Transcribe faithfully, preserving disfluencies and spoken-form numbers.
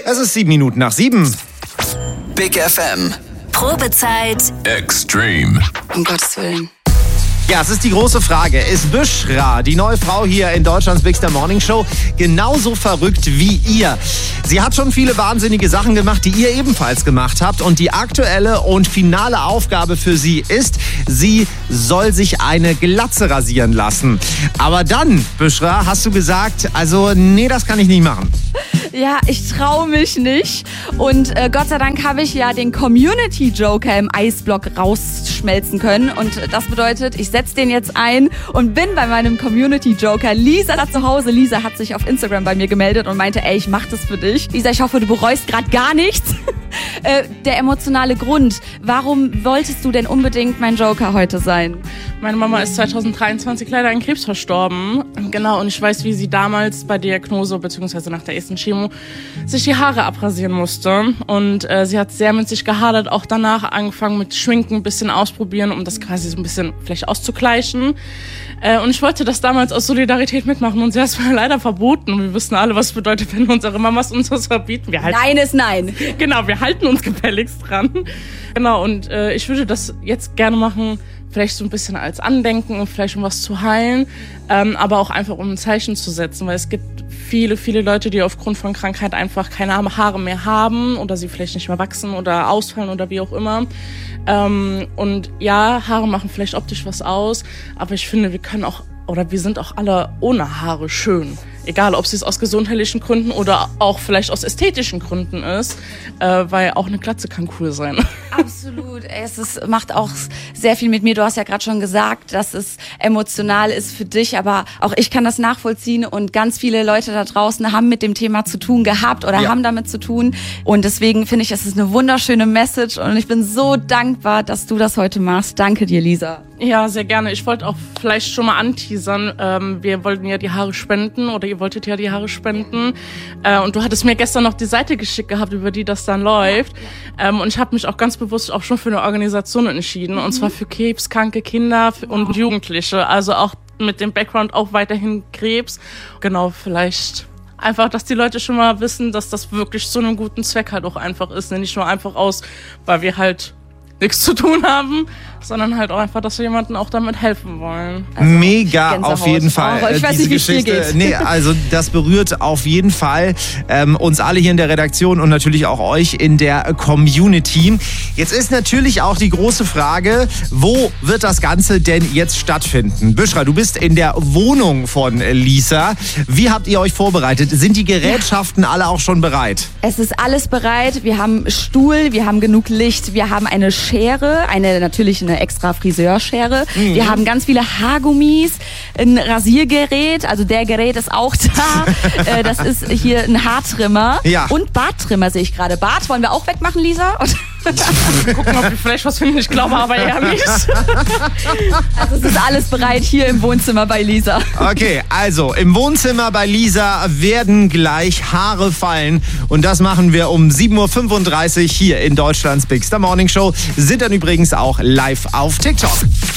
Es ist sieben Minuten nach sieben. Big F M. Probezeit. Extreme. Um Gottes Willen. Ja, es ist die große Frage. Ist Büschra, die neue Frau hier in Deutschlands Big Star Morning Show, genauso verrückt wie ihr? Sie hat schon viele wahnsinnige Sachen gemacht, die ihr ebenfalls gemacht habt. Und die aktuelle und finale Aufgabe für sie ist, sie soll sich eine Glatze rasieren lassen. Aber dann, Büschra, hast du gesagt, also nee, das kann ich nicht machen. Ja, ich traue mich nicht. Und äh, Gott sei Dank habe ich ja den Community Joker im Eisblock rausschmelzen können. Und das bedeutet, ich setze den jetzt ein und bin bei meinem Community Joker. Lisa da zu Hause. Lisa hat sich auf Instagram bei mir gemeldet und meinte, ey, ich mach das für dich. Lisa, ich hoffe, du bereust gerade gar nichts. äh, der emotionale Grund. Warum wolltest du denn unbedingt mein Joker heute sein? Meine Mama ist zwanzig dreiundzwanzig leider an Krebs verstorben. Genau, und ich weiß, wie sie damals bei Diagnose bzw. nach der ersten Chemo sich die Haare abrasieren musste. Und äh, sie hat sehr mit sich gehadert, auch danach angefangen mit Schminken, ein bisschen ausprobieren, um das quasi so ein bisschen vielleicht auszugleichen. Äh, und ich wollte das damals aus Solidarität mitmachen und sie hat es mir leider verboten. Und wir wissen alle, was es bedeutet, wenn unsere Mamas uns das verbieten. Wir halten, nein ist nein. Genau, wir halten uns gefälligst dran. Genau, und äh, ich würde das jetzt gerne machen, vielleicht so ein bisschen als Andenken und vielleicht um was zu heilen, ähm, aber auch einfach um ein Zeichen zu setzen, weil es gibt viele, viele Leute, die aufgrund von Krankheit einfach keine Haare mehr haben oder sie vielleicht nicht mehr wachsen oder ausfallen oder wie auch immer. Ähm, und ja, Haare machen vielleicht optisch was aus, aber ich finde, wir können auch, oder wir sind auch alle ohne Haare schön. Egal, ob es aus gesundheitlichen Gründen oder auch vielleicht aus ästhetischen Gründen ist, äh, weil auch eine Glatze kann cool sein. Absolut. Es ist, macht auch sehr viel mit mir. Du hast ja gerade schon gesagt, dass es emotional ist für dich, aber auch ich kann das nachvollziehen und ganz viele Leute da draußen haben mit dem Thema zu tun gehabt oder ja. haben damit zu tun. Und deswegen finde ich, es ist eine wunderschöne Message und ich bin so dankbar, dass du das heute machst. Danke dir, Lisa. Ja, sehr gerne. Ich wollte auch vielleicht schon mal anteasern. Ähm, wir wollten ja die Haare spenden oder ihr wolltet ja die Haare spenden. Äh, und du hattest mir gestern noch die Seite geschickt gehabt, über die das dann läuft. Ähm, und ich habe mich auch ganz bewusst auch schon für eine Organisation entschieden. Und zwar für krebskranke Kinder und Jugendliche. Also auch mit dem Background auch weiterhin Krebs. Genau, vielleicht einfach, dass die Leute schon mal wissen, dass das wirklich zu einem guten Zweck halt auch einfach ist. Nicht nur einfach aus, weil wir halt nichts zu tun haben, sondern halt auch einfach, dass wir jemandem auch damit helfen wollen. Also mega, auf jeden Fall. Oh, ich weiß nicht, wie es dir geht. Nee, also das berührt auf jeden Fall ähm, uns alle hier in der Redaktion und natürlich auch euch in der Community. Jetzt ist natürlich auch die große Frage, wo wird das Ganze denn jetzt stattfinden? Büschra, du bist in der Wohnung von Lisa. Wie habt ihr euch vorbereitet? Sind die Gerätschaften ja. alle auch schon bereit? Es ist alles bereit. Wir haben Stuhl, wir haben genug Licht, wir haben eine Schere, eine natürlich eine extra Friseurschere. Mhm. Wir haben ganz viele Haargummis, ein Rasiergerät, also der Gerät ist auch da. Das ist hier ein Haartrimmer ja. und Barttrimmer sehe ich gerade. Bart wollen wir auch wegmachen, Lisa? Gucken, ob wir vielleicht was finden. Ich glaube aber eher nicht. Also es ist alles bereit hier im Wohnzimmer bei Lisa. Okay, also im Wohnzimmer bei Lisa werden gleich Haare fallen. Und das machen wir um sieben Uhr fünfunddreißig hier in Deutschlands Big Star Morning Show. Sind dann übrigens auch live auf TikTok.